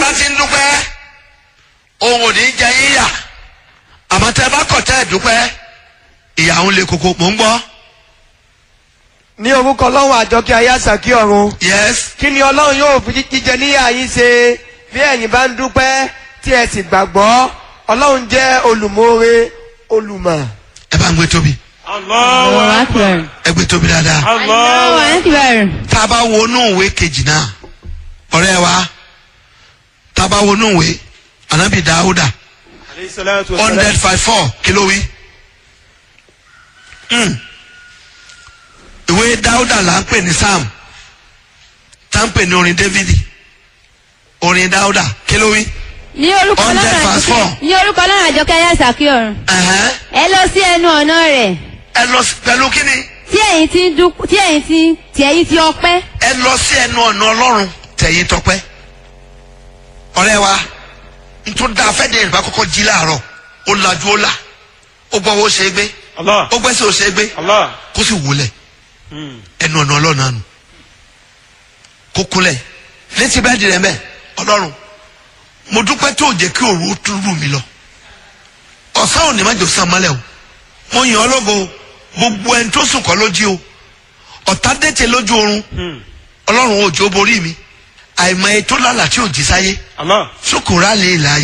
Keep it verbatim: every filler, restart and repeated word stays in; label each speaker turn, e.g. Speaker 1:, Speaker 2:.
Speaker 1: bá ti ń dúpẹ́ òun ò ní jẹ yíyà àmọ́ tẹ́ bá kọ̀ tẹ́ dúpẹ́ ìyà ń le koko mò ń gbọ́.
Speaker 2: ní orúkọ ọlọ́run àjọkẹ́ ayé àsàkí ọ̀run.
Speaker 1: yes.
Speaker 2: kí ni ọlọ́run yóò fi jíjẹ níyà yín ṣe bí ẹ̀yin bá ń dúpẹ́ tí ẹ sì gbàgbọ́ ọlọ́run jẹ́ olùmọ̀ọ́re olùmọ̀.
Speaker 1: ẹ bá ń gbé tóbi.
Speaker 3: Allahu Akbar.
Speaker 1: ẹ gbé tóbi dáadáa.
Speaker 3: Allahu Akbar.
Speaker 1: tá a bá wo inú ìwé kejì náà ọ̀rẹ́ wa tá a bá wo inú ìwé anabi Dáúdà hundred five four kilo wí. ìwé Dáúdà là ń pè ní Sam tá ń pè ní orin Dávìdì orin Dáúdà kilo wí.
Speaker 4: ní orúkọ náà ní orúkọ náà àjọkẹ́ ayé àsàkí ọ̀run. ẹ lọ sí ẹnu ọ̀nà rẹ̀.
Speaker 1: ẹ lọ pẹ̀lú kíni.
Speaker 4: tí ẹ̀yin ti ń dún tí ẹ̀yin ti tí ẹ̀yin ti ọpẹ́.
Speaker 1: ẹ lọ sí ẹnu ọ̀nà Ọlọ́run tẹ̀yìn tọpẹ́. ọ̀rẹ́ wa nítorí dáa fẹ́ dé ìgbà kọ́kọ́ jí láàárọ̀ ó lajú ó là ó gbọ́ owó ṣe é gbé ó gbẹ́sẹ̀ ó ṣe é gbé kó sì wọlé ẹnu ọ̀nà Ọlọ́run náà nù kó kúnlẹ̀ létí bẹ́ẹ̀ dirẹ̀ mẹ́ Ọlọ́run mo dúpẹ́ tó jẹ́ kí òru tún rù mí lọ ọ̀sán òní má jò sàn mọ́lẹ̀ o mo yàn ọ́ lógo gbogbo ẹni tó sùn kọ́ ló jí o ọ̀tá dẹ́tẹ̀ lójú oorun Ọlọ́run òjò borí mi àìmọ̀ ètò lálàá tí ò jí sáyé sókòrá lè là